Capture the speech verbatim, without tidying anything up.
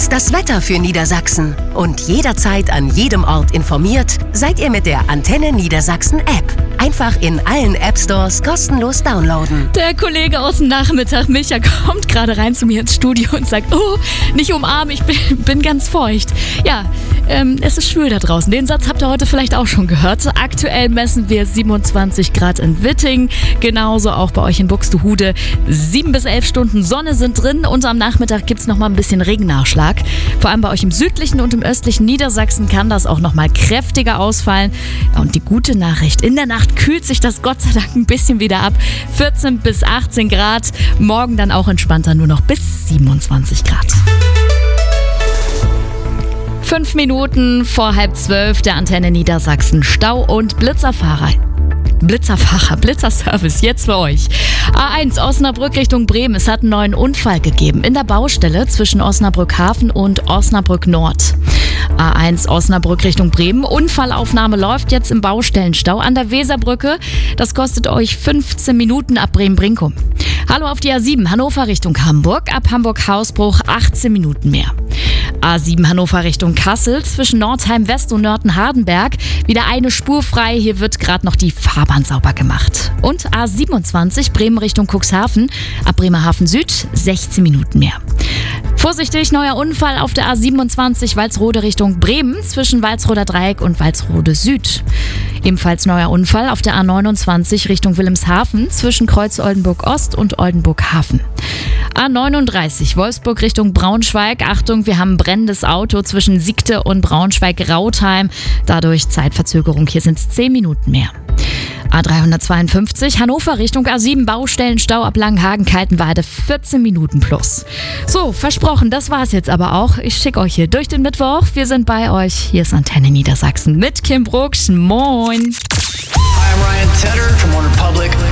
Jetzt das Wetter für Niedersachsen. Und jederzeit an jedem Ort informiert seid ihr mit der Antenne Niedersachsen App. Einfach in allen App Stores kostenlos downloaden. Der Kollege aus dem Nachmittag, Micha, kommt gerade rein zu mir ins Studio und sagt, oh, nicht umarmen, ich bin, bin ganz feucht. Ja, ähm, es ist schwül da draußen. Den Satz habt ihr heute vielleicht auch schon gehört. Aktuell messen wir siebenundzwanzig Grad in Witting, genauso auch bei euch in Buxtehude. Sieben bis elf Stunden Sonne sind drin und am Nachmittag gibt es nochmal ein bisschen Regennachschlag. Vor allem bei euch im südlichen und im östlichen Niedersachsen kann das auch nochmal kräftiger ausfallen. Und die gute Nachricht, in der Nacht kühlt sich das Gott sei Dank ein bisschen wieder ab. vierzehn bis achtzehn Grad, morgen dann auch entspannter, nur noch bis siebenundzwanzig Grad. Fünf Minuten vor halb zwölf, der Antenne Niedersachsen. Stau und Blitzerfahrer. Blitzerfahrer, Blitzerservice, jetzt für euch. A eins Osnabrück Richtung Bremen. Es hat einen neuen Unfall gegeben in der Baustelle zwischen Osnabrück Hafen und Osnabrück Nord. A eins Osnabrück Richtung Bremen. Unfallaufnahme läuft jetzt im Baustellenstau an der Weserbrücke. Das kostet euch fünfzehn Minuten ab Bremen-Brinkum. Hallo auf die A sieben Hannover Richtung Hamburg. Ab Hamburg-Hausbruch achtzehn Minuten mehr. A sieben Hannover Richtung Kassel zwischen Nordheim West und Nörten-Hardenberg. Wieder eine Spur frei. Hier wird gerade noch die Fahrbahn sauber gemacht. Und A siebenundzwanzig Bremen Richtung Cuxhaven. Ab Bremerhaven Süd sechzehn Minuten mehr. Vorsichtig, neuer Unfall auf der A siebenundzwanzig Walsrode Richtung Bremen zwischen Walsroder Dreieck und Walsrode Süd. Ebenfalls neuer Unfall auf der A neunundzwanzig Richtung Wilhelmshaven zwischen Kreuz Oldenburg Ost und Oldenburg Hafen. A neununddreißig Wolfsburg Richtung Braunschweig. Achtung, wir haben ein brennendes Auto zwischen Siegte und Braunschweig-Rautheim. Dadurch Zeitverzögerung, hier sind es zehn Minuten mehr. A dreihundertzweiundfünfzig Hannover Richtung A sieben Baustellenstau ab Langenhagen-Kaltenweide vierzehn Minuten plus. So, versprochen, das war's jetzt aber auch. Ich schicke euch hier durch den Mittwoch. Wir sind bei euch. Hier ist Antenne Niedersachsen mit Kim Brooks. Moin. Hi, I'm Ryan Tedder from One Republic.